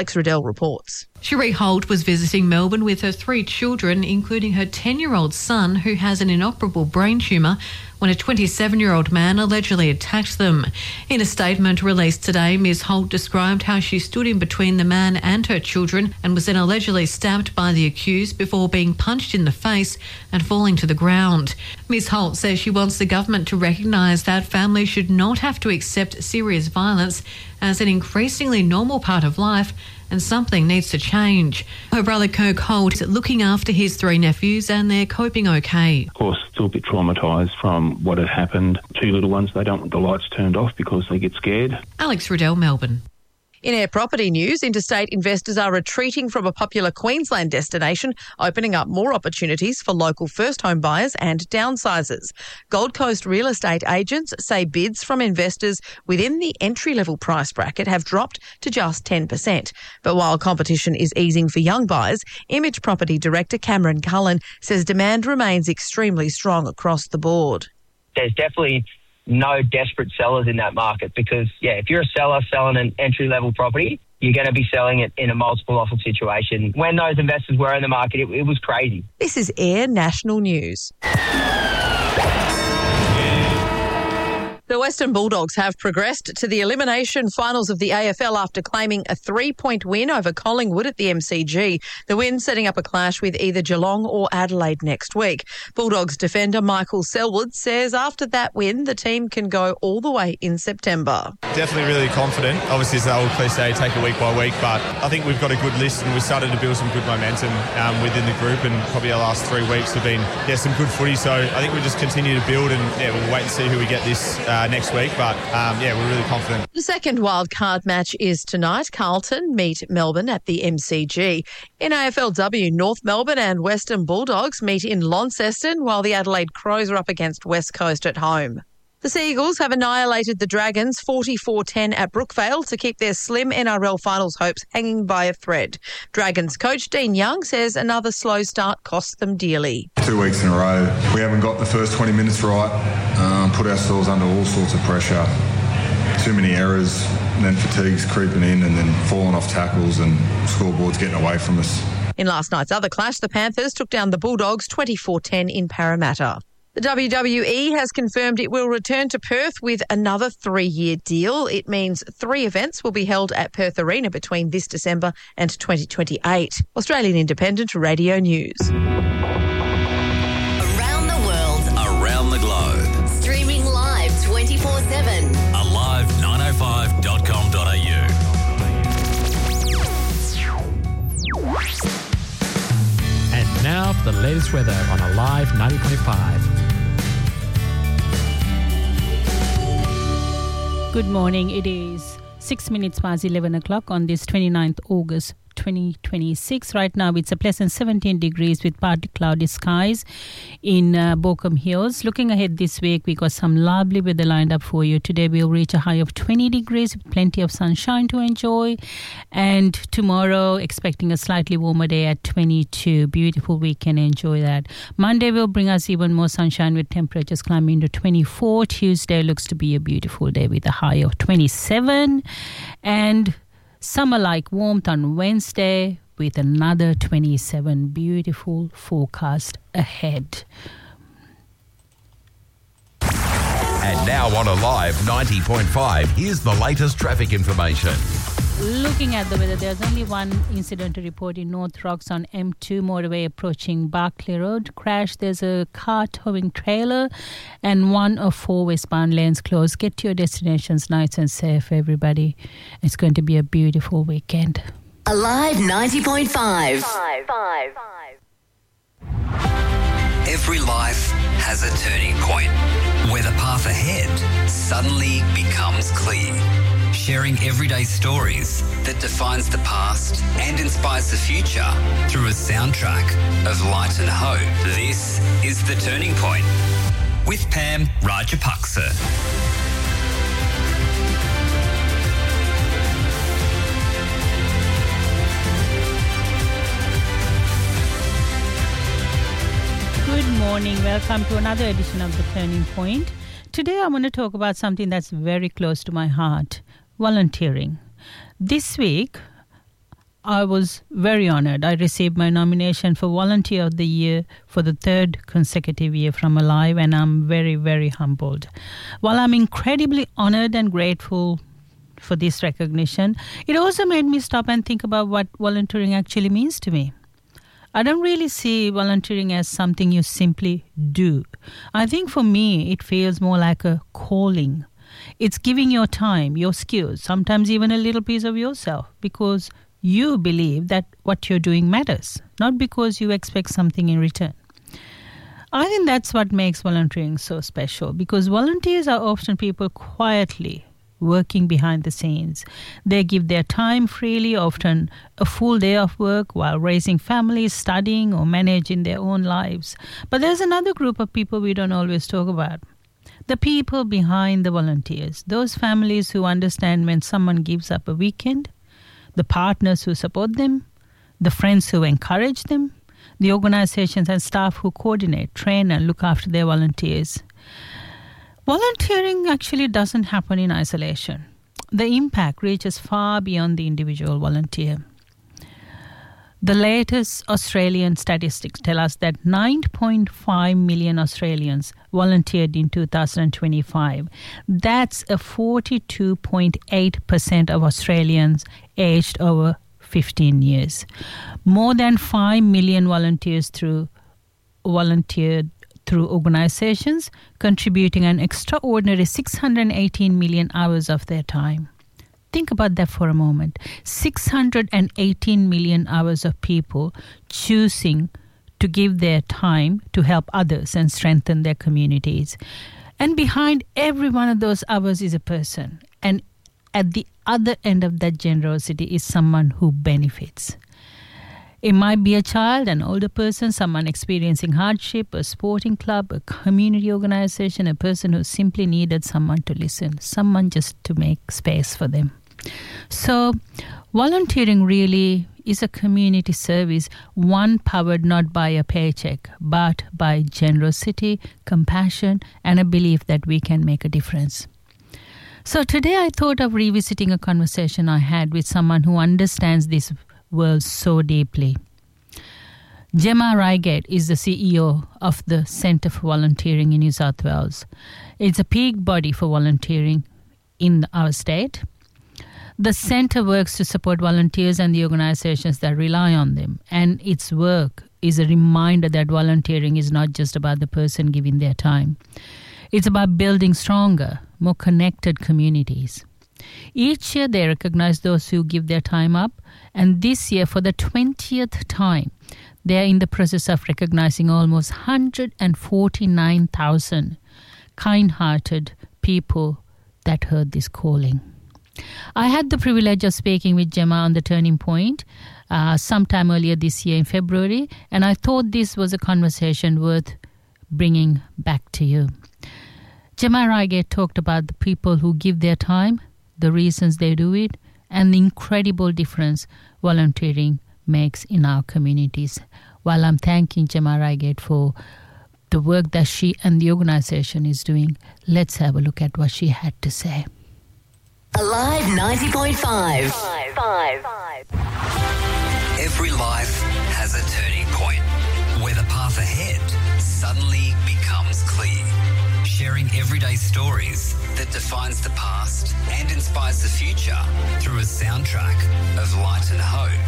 Alex Riddell reports. Cherie Holt was visiting Melbourne with her 3 children, including her 10-year-old son, who has an inoperable brain tumour, when a 27-year-old man allegedly attacked them. In a statement released today, Ms Holt described how she stood in between the man and her children and was then allegedly stabbed by the accused before being punched in the face and falling to the ground. Ms Holt says she wants the government to recognise that families should not have to accept serious violence as an increasingly normal part of life, and something needs to change. Her brother Kirk Holt is looking after his 3 nephews and they're coping okay. Of course, still a bit traumatised from what had happened. 2 little ones, they don't want the lights turned off because they get scared. Alex Riddell, Melbourne. In air property news, interstate investors are retreating from a popular Queensland destination, opening up more opportunities for local first home buyers and downsizers. Gold Coast real estate agents say bids from investors within the entry-level price bracket have dropped to just 10%. But while competition is easing for young buyers, Image Property Director Cameron Cullen says demand remains extremely strong across the board. There's definitely no desperate sellers in that market because, if you're a seller selling an entry-level property, you're going to be selling it in a multiple offer situation. When those investors were in the market, it was crazy. This is Air National News. The Western Bulldogs have progressed to the elimination finals of the AFL after claiming a 3-point win over Collingwood at the MCG. The win setting up a clash with either Geelong or Adelaide next week. Bulldogs defender Michael Selwood says after that win, the team can go all the way in September. Definitely really confident. Obviously, it's the old cliche, take it week by week, but I think we've got a good list and we've started to build some good momentum within the group, and probably our last 3 weeks have been some good footy. So I think we just continue to build and we'll wait and see who we get this next week, but we're really confident. The second wildcard match is tonight. Carlton meet Melbourne at the MCG. In AFLW, North Melbourne and Western Bulldogs meet in Launceston, while the Adelaide Crows are up against West Coast at home. The Seagulls have annihilated the Dragons 44-10 at Brookvale to keep their slim NRL finals hopes hanging by a thread. Dragons coach Dean Young says another slow start cost them dearly. 2 weeks in a row, we haven't got the first 20 minutes right, put ourselves under all sorts of pressure. Too many errors, and then fatigue's creeping in, and then falling off tackles and scoreboards getting away from us. In last night's other clash, the Panthers took down the Bulldogs 24-10 in Parramatta. The WWE has confirmed it will return to Perth with another 3-year deal. It means 3 events will be held at Perth Arena between this December and 2028. Australian Independent Radio News. Around the world, around the globe. Streaming live 24/7. Alive905.com.au. And now for the latest weather on Alive 90.5. Good morning. It is 6 minutes past 11 o'clock on this 29th August 2026. Right now it's a pleasant 17 degrees with partly cloudy skies in Borkham Hills. Looking ahead this week, we got some lovely weather lined up for you. Today we'll reach a high of 20 degrees with plenty of sunshine to enjoy. And tomorrow, expecting a slightly warmer day at 22. Beautiful weekend. Enjoy that. Monday will bring us even more sunshine with temperatures climbing to 24. Tuesday looks to be a beautiful day with a high of 27. And summer-like warmth on Wednesday with another 27. Beautiful forecast ahead. And now on Alive 90.5, here's the latest traffic information. Looking at the weather, there's only one incident to report in North Rocks on M2 motorway approaching Barclay Road. Crash, there's a car towing trailer and 1 of 4 westbound lanes closed. Get to your destinations nice and safe, everybody. It's going to be a beautiful weekend. Alive 90.5. Every life has a turning point where the path ahead suddenly becomes clear. Sharing everyday stories that defines the past and inspires the future through a soundtrack of light and hope. This is The Turning Point with Pam Rajapaksa. Good morning. Welcome to another edition of The Turning Point. Today I want to talk about something that's very close to my heart. Volunteering. This week, I was very honored. I received my nomination for Volunteer of the Year for the 3rd consecutive year from Alive, and I'm very, very humbled. While I'm incredibly honored and grateful for this recognition, it also made me stop and think about what volunteering actually means to me. I don't really see volunteering as something you simply do. I think for me, it feels more like a calling. It's giving your time, your skills, sometimes even a little piece of yourself, because you believe that what you're doing matters, not because you expect something in return. I think that's what makes volunteering so special, because volunteers are often people quietly working behind the scenes. They give their time freely, often a full day of work while raising families, studying, or managing their own lives. But there's another group of people we don't always talk about. The people behind the volunteers, those families who understand when someone gives up a weekend, the partners who support them, the friends who encourage them, the organizations and staff who coordinate, train, and look after their volunteers. Volunteering actually doesn't happen in isolation. The impact reaches far beyond the individual volunteer. The latest Australian statistics tell us that 9.5 million Australians volunteered in 2025. That's a 42.8% of Australians aged over 15 years. More than 5 million volunteers volunteered through organizations, contributing an extraordinary 618 million hours of their time. Think about that for a moment. 618 million hours of people choosing to give their time to help others and strengthen their communities. And behind every one of those hours is a person. And at the other end of that generosity is someone who benefits. It might be a child, an older person, someone experiencing hardship, a sporting club, a community organization, a person who simply needed someone to listen, someone just to make space for them. So, volunteering really is a community service, one powered not by a paycheck, but by generosity, compassion, and a belief that we can make a difference. So today I thought of revisiting a conversation I had with someone who understands this world so deeply. Gemma Reigate is the CEO of the Centre for Volunteering in New South Wales. It's a peak body for volunteering in our state. The centre works to support volunteers and the organisations that rely on them. And its work is a reminder that volunteering is not just about the person giving their time. It's about building stronger, more connected communities. Each year they recognise those who give their time up. And this year, for the 20th time, they are in the process of recognising almost 149,000 kind-hearted people that heard this calling. I had the privilege of speaking with Gemma on the Turning Point sometime earlier this year in February, and I thought this was a conversation worth bringing back to you. Gemma Reigate talked about the people who give their time, the reasons they do it, and the incredible difference volunteering makes in our communities. While I'm thanking Gemma Reigate for the work that she and the organisation is doing, let's have a look at what she had to say. Alive 90.5. Every life has a turning point where the path ahead suddenly becomes clear. Sharing everyday stories that defines the past and inspires the future through a soundtrack of light and hope.